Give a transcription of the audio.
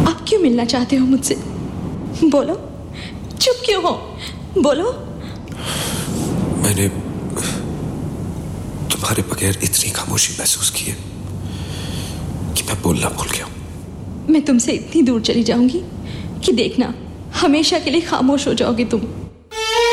आप क्यों मिलना चाहते हो मुझसे? बोलो, चुप क्यों हो? बोलो। मैंने तुम्हारे बगैर इतनी खामोशी महसूस की है कि मैं बोलना भूल गया हूं। मैं तुमसे इतनी दूर चली जाऊंगी कि देखना, हमेशा के लिए खामोश हो जाओगे तुम।